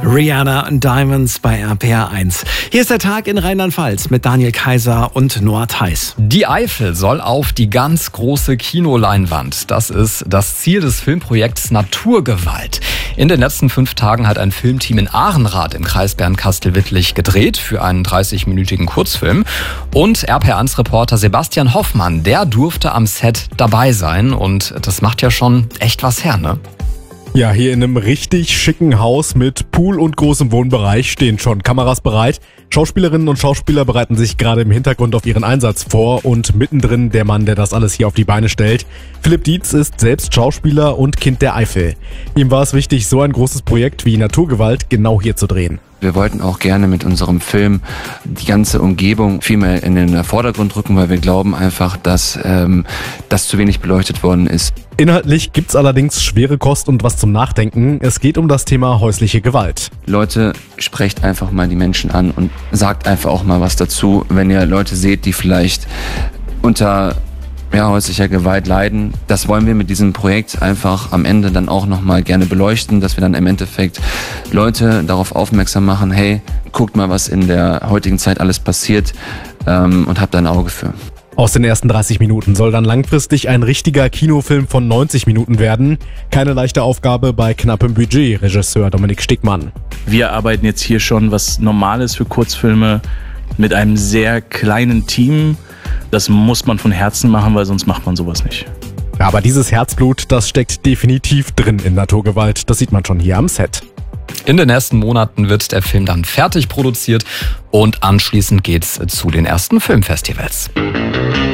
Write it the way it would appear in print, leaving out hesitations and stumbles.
Rihanna und Diamonds bei RPR 1. Hier ist der Tag in Rheinland-Pfalz mit Daniel Kaiser und Noah Theis. Die Eifel soll auf die ganz große Kinoleinwand. Das ist das Ziel des Filmprojekts Naturgewalt. In den letzten 5 Tagen hat ein Filmteam in Ahrenrath im Kreis Bernkastel-Wittlich gedreht für einen 30-minütigen Kurzfilm. Und RPR 1-Reporter Sebastian Hoffmann, der durfte am Set dabei sein. Und das macht ja schon echt was her, ne? Ja, hier in einem richtig schicken Haus mit Pool und großem Wohnbereich stehen schon Kameras bereit. Schauspielerinnen und Schauspieler bereiten sich gerade im Hintergrund auf ihren Einsatz vor und mittendrin der Mann, der das alles hier auf die Beine stellt. Philipp Dietz ist selbst Schauspieler und Kind der Eifel. Ihm war es wichtig, so ein großes Projekt wie Naturgewalt genau hier zu drehen. Wir wollten auch gerne mit unserem Film die ganze Umgebung viel mehr in den Vordergrund rücken, weil wir glauben einfach, dass das zu wenig beleuchtet worden ist. Inhaltlich gibt's allerdings schwere Kost und was zum Nachdenken. Es geht um das Thema häusliche Gewalt. Leute, sprecht einfach mal die Menschen an und sagt einfach auch mal was dazu, wenn ihr Leute seht, die vielleicht unter häuslicher Gewalt leiden. Das wollen wir mit diesem Projekt einfach am Ende dann auch nochmal gerne beleuchten, dass wir dann im Endeffekt Leute darauf aufmerksam machen, hey, guckt mal, was in der heutigen Zeit alles passiert und habt da ein Auge für. Aus den ersten 30 Minuten soll dann langfristig ein richtiger Kinofilm von 90 Minuten werden. Keine leichte Aufgabe bei knappem Budget, Regisseur Dominik Stickmann. Wir arbeiten jetzt hier schon, was normal ist für Kurzfilme, mit einem sehr kleinen Team. Das muss man von Herzen machen, weil sonst macht man sowas nicht. Ja, aber dieses Herzblut, das steckt definitiv drin in Naturgewalt. Das sieht man schon hier am Set. In den nächsten Monaten wird der Film dann fertig produziert und anschließend geht's zu den ersten Filmfestivals.